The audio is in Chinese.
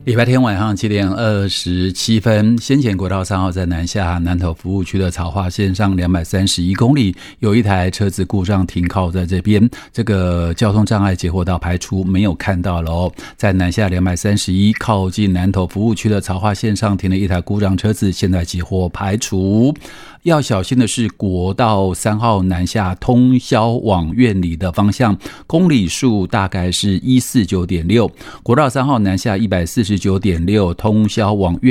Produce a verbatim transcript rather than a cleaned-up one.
礼拜天晚上七点二十七分，先前国道三号在南下南投服务区的草化线上两百三十一公里，有一台车子故障停靠在这边，这个交通障碍结获到排除，没有看到了哦。在南下两百三十一靠近南投服务区的草化线上停了一台故障车子，现在结获排除。要小心的是国道三号南下通霄往苑里的方向，公里数大概是一百四十九点六，国道三号南下一百四十九点六通霄往苑